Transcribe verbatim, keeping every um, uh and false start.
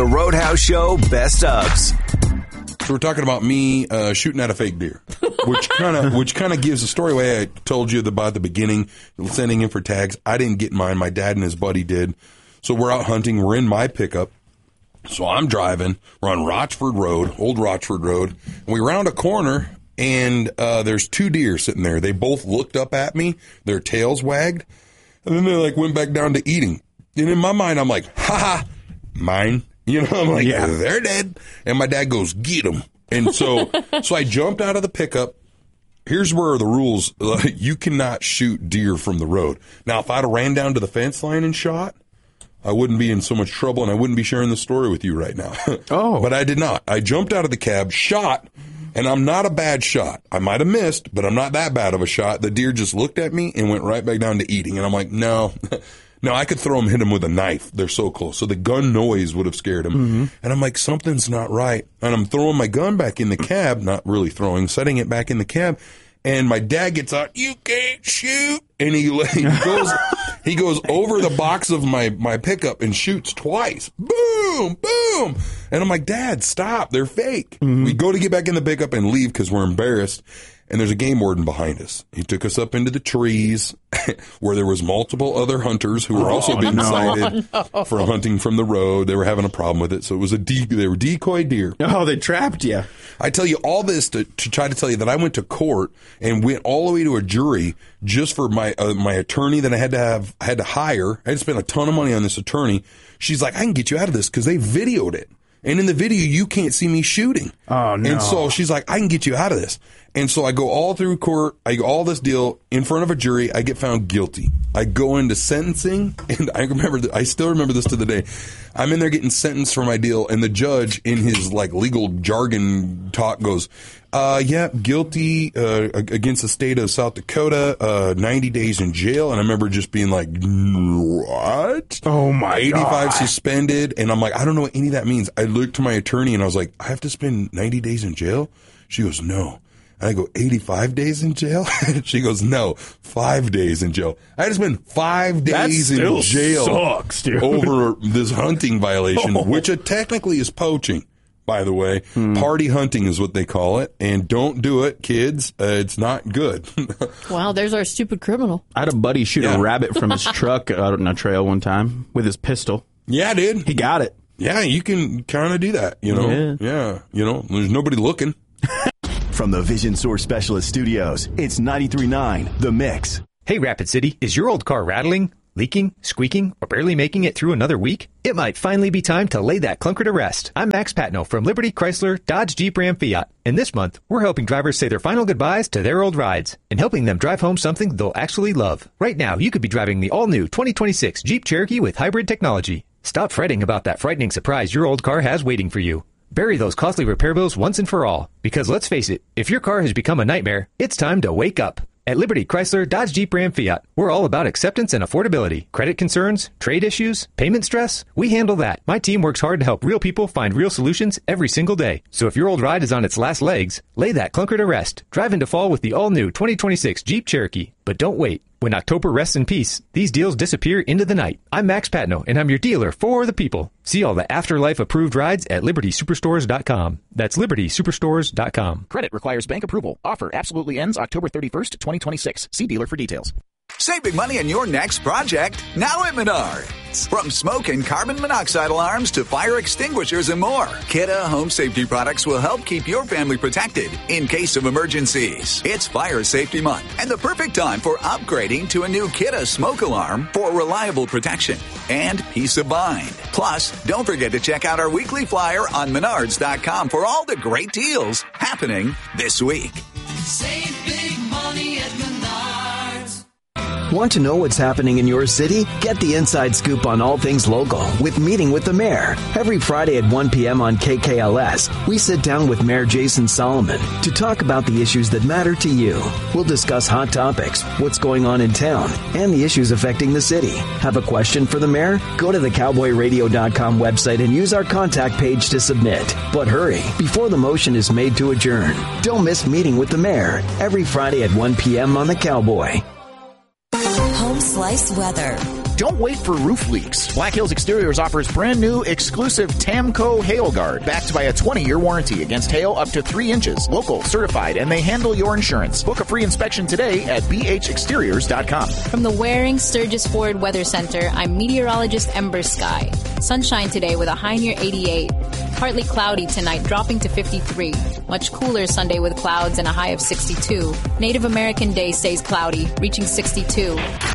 The Roadhouse Show Best Ofs. So we're talking about me uh, shooting at a fake deer, which kind of which kind of gives the story away. I told you about the beginning, sending in for tags. I didn't get mine. My dad and his buddy did. So we're out hunting. We're in my pickup. So I'm driving. We're on Rochford Road, Old Rochford Road. And we round a corner, and uh, there's two deer sitting there. They both looked up at me. Their tails wagged. And then they like went back down to eating. And in my mind, I'm like, ha ha, mine. You know, I'm like, yeah, they're dead. And my dad goes, get them. And so, so I jumped out of the pickup. Here's where the rules, uh, you cannot shoot deer from the road. Now, if I'd have ran down to the fence line and shot, I wouldn't be in so much trouble and I wouldn't be sharing the story with you right now. Oh. But I did not. I jumped out of the cab, shot, and I'm not a bad shot. I might have missed, but I'm not that bad of a shot. The deer just looked at me and went right back down to eating. And I'm like, no. No, I could throw him, hit him with a knife. They're so close. So the gun noise would have scared him. Mm-hmm. And I'm like, something's not right. And I'm throwing my gun back in the cab, not really throwing, setting it back in the cab. And my dad gets out, you can't shoot. And he, he goes he goes over the box of my, my pickup and shoots twice. Boom, boom. And I'm like, Dad, stop. They're fake. Mm-hmm. We go to get back in the pickup and leave because we're embarrassed. And there's a game warden behind us. He took us up into the trees where there was multiple other hunters who were also being no. cited Oh, no. for hunting from the road. They were having a problem with it. So it was a de- they were decoy deer. Oh, they trapped you. I tell you all this to, to try to tell you that I went to court and went all the way to a jury just for my uh, my attorney that I had to have I had to hire. I had to spend a ton of money on this attorney. She's like, I can get you out of this because they videoed it. And in the video, you can't see me shooting. Oh, no. And so she's like, I can get you out of this. And so I go all through court. I go all this deal in front of a jury. I get found guilty. I go into sentencing. And I remember, th- I still remember this to the day. I'm in there getting sentenced for my deal. And the judge in his like legal jargon talk goes, uh, yeah, guilty, uh, against the state of South Dakota, uh, ninety days in jail. And I remember just being like, what? Oh my eighty-five God. suspended. And I'm like, I don't know what any of that means. I looked to my attorney and I was like, I have to spend ninety days in jail? She goes, no. And I go, eighty-five days in jail? She goes, no, five days in jail. I had to spend five days That still in jail sucks, dude. over this hunting violation, Oh. which it technically is poaching, by the way. Hmm. Party hunting is what they call it. And don't do it, kids. Uh, it's not good. Wow, there's our stupid criminal. I had a buddy shoot Yeah. a rabbit from his truck out on a trail one time with his pistol. Yeah, dude. He got it. Yeah, you can kind of do that, you know? Yeah. yeah. You know, there's nobody looking. From the Vision Source Specialist Studios, it's ninety-three point nine The Mix. Hey, Rapid City, is your old car rattling, leaking, squeaking, or barely making it through another week? It might finally be time to lay that clunker to rest. I'm Max Patno from Liberty Chrysler, Dodge, Jeep, Ram, Fiat. And this month, we're helping drivers say their final goodbyes to their old rides and helping them drive home something they'll actually love. Right now, you could be driving the all-new twenty twenty-six Jeep Cherokee with hybrid technology. Stop fretting about that frightening surprise your old car has waiting for you. Bury those costly repair bills once and for all. Because let's face it, if your car has become a nightmare, it's time to wake up. At Liberty Chrysler, Dodge, Jeep, Ram, Fiat, we're all about acceptance and affordability. Credit concerns, trade issues, payment stress, we handle that. My team works hard to help real people find real solutions every single day. So if your old ride is on its last legs, lay that clunker to rest. Drive into fall with the all-new twenty twenty-six Jeep Cherokee. But don't wait. When October rests in peace, these deals disappear into the night. I'm Max Patno, and I'm your dealer for the people. See all the Afterlife-approved rides at Liberty Superstores dot com. That's Liberty Superstores dot com. Credit requires bank approval. Offer absolutely ends October thirty-first, twenty twenty-six. See dealer for details. Save big money on your next project now at Menards. From smoke and carbon monoxide alarms to fire extinguishers and more, Kidde Home Safety products will help keep your family protected in case of emergencies. It's Fire Safety Month and the perfect time for upgrading to a new Kidde smoke alarm for reliable protection and peace of mind. Plus, don't forget to check out our weekly flyer on Menards dot com for all the great deals happening this week. Save big money at Menards. Want to know what's happening in your city? Get the inside scoop on all things local with Meeting with the Mayor. Every Friday at one p.m. on K K L S, we sit down with Mayor Jason Solomon to talk about the issues that matter to you. We'll discuss hot topics, what's going on in town, and the issues affecting the city. Have a question for the mayor? Go to the cowboy radio dot com website and use our contact page to submit. But hurry, before the motion is made to adjourn. Don't miss Meeting with the Mayor every Friday at one p.m. on the Cowboy. Home Slice weather. Don't wait for roof leaks. Black Hills Exteriors offers brand new exclusive Tamco Hail Guard, backed by a twenty-year warranty against hail up to three inches. Local, certified, and they handle your insurance. Book a free inspection today at b h exteriors dot com. From the Waring Sturgis Ford Weather Center, I'm meteorologist Ember Sky. Sunshine today with a high near eighty-eight. Partly cloudy tonight, dropping to fifty-three. Much cooler Sunday with clouds and a high of sixty-two. Native American Day stays cloudy, reaching sixty-two.